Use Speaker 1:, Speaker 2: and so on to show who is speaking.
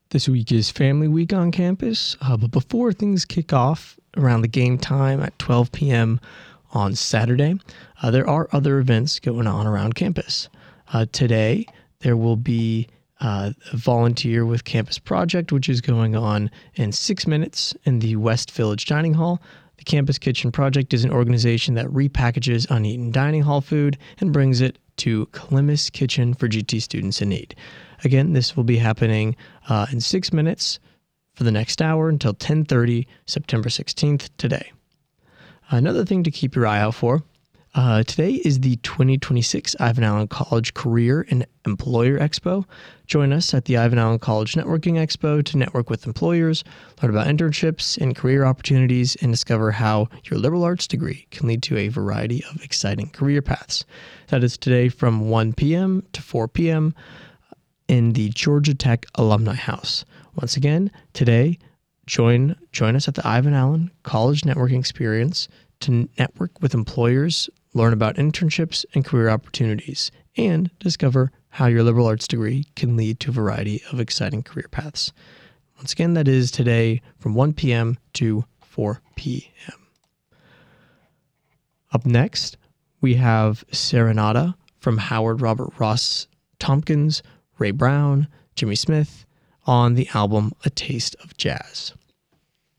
Speaker 1: This week is Family Week on campus, but before things kick off around the game time at 12 p.m. on Saturday, there are other events going on around campus. Today, there will be a Volunteer with Campus project, which is going on in 6 minutes in the West Village Dining Hall. The Campus Kitchen Project is an organization that repackages uneaten dining hall food and brings it to Columbus Kitchen for GT students in need. Again, this will be happening in 6 minutes for the next hour until 10:30, September 16th today. Another thing to keep your eye out for, today is the 2026 Ivan Allen College Career and Employer Expo. Join us at the Ivan Allen College Networking Expo to network with employers, learn about internships and career opportunities, and discover how your liberal arts degree can lead to a variety of exciting career paths. That is today from 1 p.m. to 4 p.m. in the Georgia Tech Alumni House. Once again, today, join us at the Ivan Allen College Networking Experience to network with employers, learn about internships and career opportunities, and discover how your liberal arts degree can lead to a variety of exciting career paths. Once again, that is today from 1 p.m. to 4 p.m. Up next, we have Serenata from Howard Robert Ross Tompkins, Ray Brown, Jimmy Smith on the album A Taste of Jazz.